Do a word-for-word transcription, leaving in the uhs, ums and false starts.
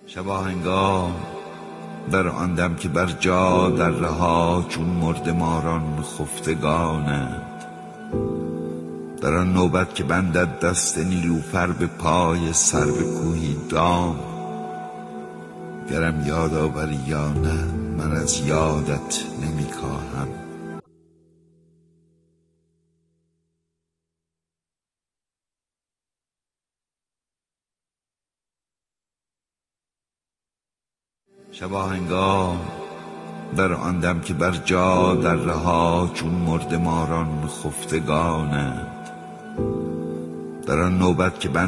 شباهنگام در آن دم که بر جا در رها چون مرده ماران خفتگانند، در آن نوبت که بندد دست نیلوفر به پای سرو کوهی دام، گرم یاد آوری یا نه من از یادت نمی کاهم. شباهنگام در آن دم که بر جا در رها چون مرده ماران خفتگانند، در آن نوبت که